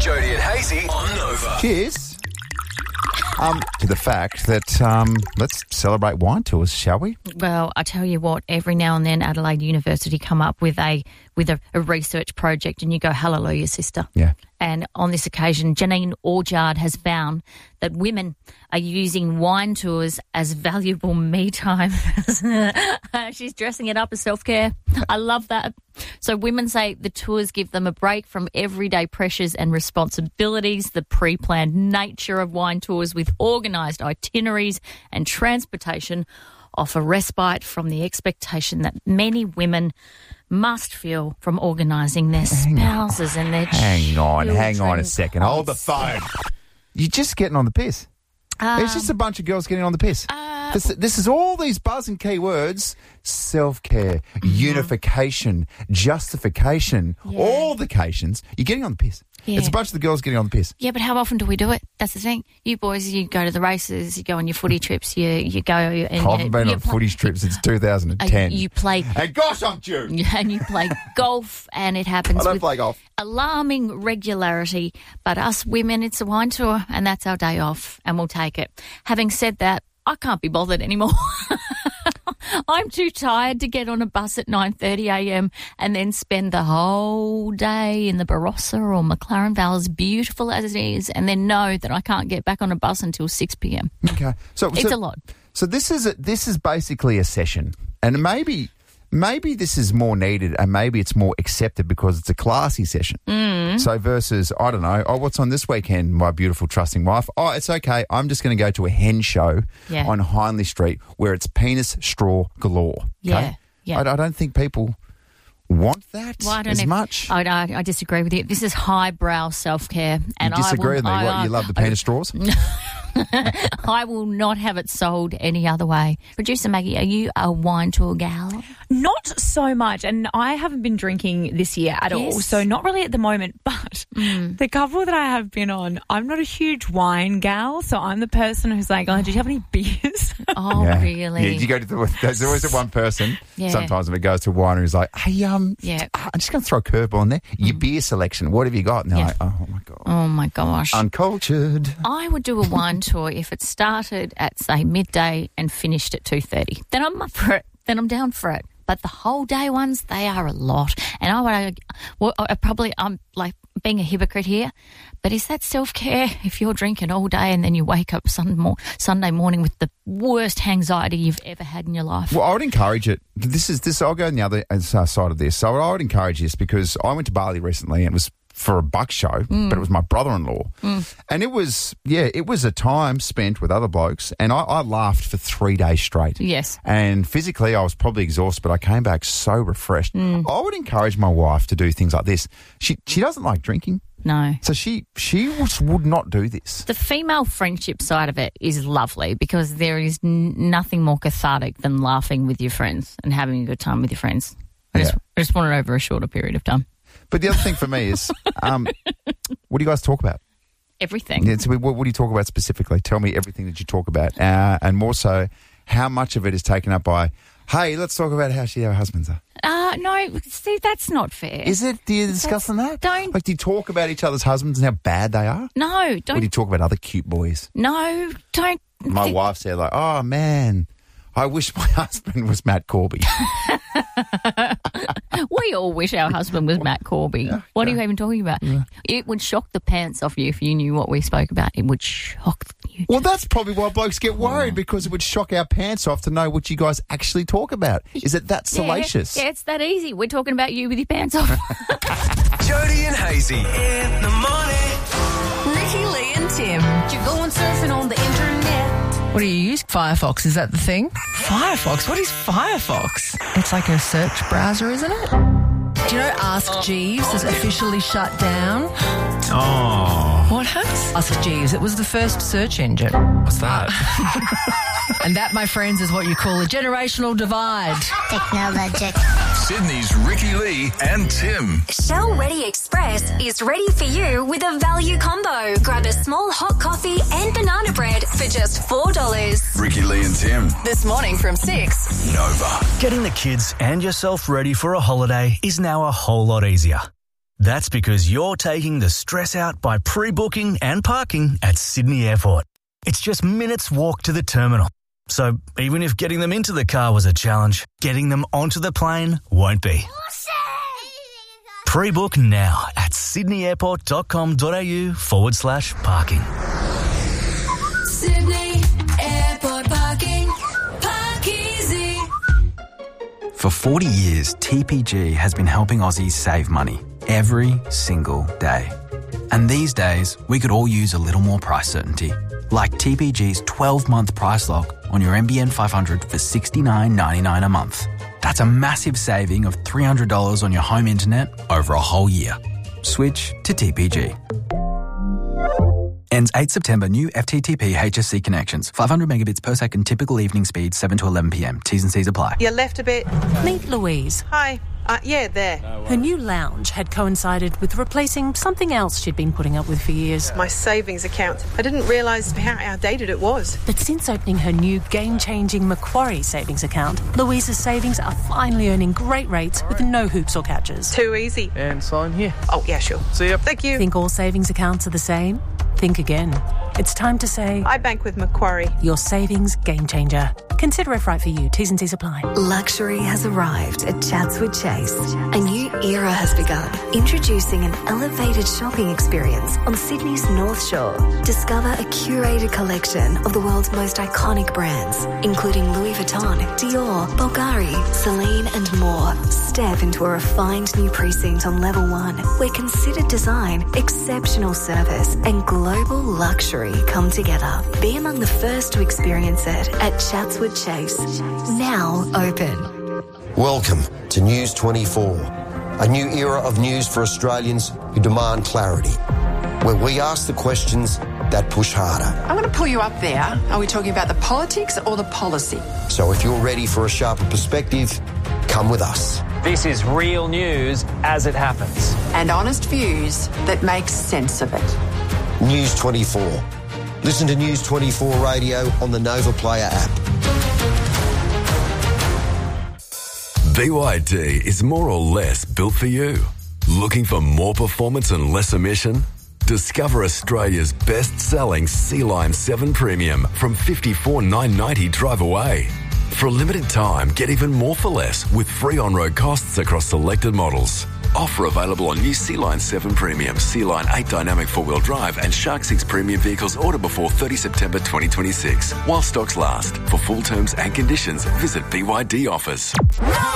Jody and Hazy on Nova. Cheers. To the fact that let's celebrate wine tours, shall we? Well, I tell you what, every now and then Adelaide University come up with a research project and you go, hallelujah, sister. Yeah. And on this occasion, Janine Orchard has found that women are using wine tours as valuable me time. She's dressing it up as self-care. I love that. So women say the tours give them a break from everyday pressures and responsibilities. The pre-planned nature of wine tours with organised itineraries and transportation offer respite from the expectation that many women must feel from organising their spouses and their children. Hang on a second. Hold the phone. You're just getting on the piss. It's just a bunch of girls getting on the piss. This is all these buzz and key words: self-care, unification, justification, all the cations. You're getting on the piss. Yeah. It's a bunch of the girls getting on the piss. Yeah, but how often do we do it? That's the thing. You boys, you go to the races, you go on your footy trips, you go and I haven't been on footy trips since 2010. You play... And gosh, I'm due. And you play golf, and it happens I don't with play golf. alarming regularity. But us women, it's a wine tour, and that's our day off, and we'll take it. Having said that, I can't be bothered anymore. I'm too tired to get on a bus at 9:30am and then spend the whole day in the Barossa or McLaren Vale, as beautiful as it is, and then know that I can't get back on a bus until 6pm. Okay. It's a lot. So this is basically a session, and maybe this is more needed, and maybe it's more accepted because it's a classy session. So versus, I don't know, what's on this weekend, my beautiful trusting wife? Oh, it's okay. I'm just going to go to a hen show on Hindley Street where it's penis straw galore. Okay? Yeah. I don't think people want that much. I disagree with you. This is highbrow self-care. And you disagree with me? You love the penis straws? I will not have it sold any other way. Producer Maggie, are you a wine tour gal? Not so much, and I haven't been drinking this year at all, so not really at the moment, but the couple that I have been on, I'm not a huge wine gal, so I'm the person who's like, oh, did you have any beers? Oh, really? Yeah, you go to there's always that one person, sometimes when it goes to a winery, who's like, hey, I'm just going to throw a curveball in there. Your beer selection, what have you got? And they're like, oh, my God. Oh, my gosh. Uncultured. I would do a wine tour if it started at, say, midday and finished at 2:30. Then I'm up for it. Then I'm down for it. But the whole day ones, they are a lot. And I'm like being a hypocrite here, but is that self-care if you're drinking all day and then you wake up Sunday morning with the worst anxiety you've ever had in your life? Well, I would encourage it. I'll go on the other side of this. So I would encourage this because I went to Bali recently and it was for a buck show, but it was my brother-in-law. And it was a time spent with other blokes, and I laughed for 3 days straight. Yes. And physically I was probably exhausted, but I came back so refreshed. I would encourage my wife to do things like this. She doesn't like drinking. No. So she would not do this. The female friendship side of it is lovely because there is nothing more cathartic than laughing with your friends and having a good time with your friends. I just want it over a shorter period of time. But the other thing for me is, what do you guys talk about? Everything. Yeah, so what do you talk about specifically? Tell me everything that you talk about. And more so, how much of it is taken up by, hey, let's talk about how shitty our husbands are. No, see, that's not fair. Is it? Do you discuss on that? Don't. Like, do you talk about each other's husbands and how bad they are? No, don't. Or do you talk about other cute boys? No, don't. My wife said, like, oh, man, I wish my husband was Matt Corby. We all wish our husband was Matt Corby. What are you even talking about? Yeah. It would shock the pants off you if you knew what we spoke about. It would shock you. Well, that's probably why blokes get worried, because it would shock our pants off to know what you guys actually talk about. Is it that salacious? Yeah, it's that easy. We're talking about you with your pants off. Jody and Hazy in the morning. Ricky, Lee and Tim. You're going surfing on the internet. What do you use? Firefox, is that the thing? Firefox? What is Firefox? It's like a search browser, isn't it? Do you know Ask Jeeves has officially shut down? Oh. What has? Ask Jeeves. It was the first search engine. What's that? And that, my friends, is what you call a generational divide. Technologic. Sydney's Ricky Lee and Tim. Shell Ready Express is ready for you with a value combo. Grab a small hot coffee and banana bread for just $4. Ricky Lee and Tim. This morning from 6. Nova. Getting the kids and yourself ready for a holiday is now a whole lot easier. That's because you're taking the stress out by pre-booking and parking at Sydney Airport. It's just minutes walk to the terminal. So even if getting them into the car was a challenge, getting them onto the plane won't be. Pre-book now at sydneyairport.com.au/parking. Sydney Airport parking. Park easy. For 40 years, TPG has been helping Aussies save money every single day. And these days, we could all use a little more price certainty. Like TPG's 12-month price lock on your NBN 500 for $69.99 a month. That's a massive saving of $300 on your home internet over a whole year. Switch to TPG. Ends 8 September. New FTTP HSC connections. 500 megabits per second. Typical evening speed 7 to 11 p.m. T's and C's apply. You left a bit. Meet Louise. Hi. Yeah, there. Her new lounge had coincided with replacing something else she'd been putting up with for years. My savings account. I didn't realise how outdated it was. But since opening her new game-changing Macquarie savings account, Louise's savings are finally earning great rates with no hoops or catches. Too easy. And sign here. Oh, yeah, sure. See ya. Thank you. Think all savings accounts are the same? Think again. It's time to say... I bank with Macquarie. Your savings game changer. Consider if right for you. T's and C's apply. Luxury has arrived at Chatswood Chase. A new era has begun, introducing an elevated shopping experience on Sydney's North Shore. Discover a curated collection of the world's most iconic brands, including Louis Vuitton, Dior, Bulgari, Celine and more. Step into a refined new precinct on level 1, where considered design, exceptional service and global luxury come together. Be among the first to experience it at Chatswood Chase. Now open. Welcome to News 24, a new era of news for Australians who demand clarity, where we ask the questions that push harder. I'm going to pull you up there. Are we talking about the politics or the policy? So if you're ready for a sharper perspective, come with us. This is real news as it happens. And honest views that make sense of it. News 24. Listen to News 24 Radio on the Nova Player app. BYD is more or less built for you. Looking for more performance and less emission? Discover Australia's best-selling Sea-Line 7 Premium from $54,990 drive away. For a limited time, get even more for less with free on-road costs across selected models. Offer available on new Sea-Line 7 Premium, Sea-Line 8 Dynamic 4-wheel drive and Shark 6 Premium vehicles ordered before 30 September 2026. While stocks last. For full terms and conditions, visit BYD Offers.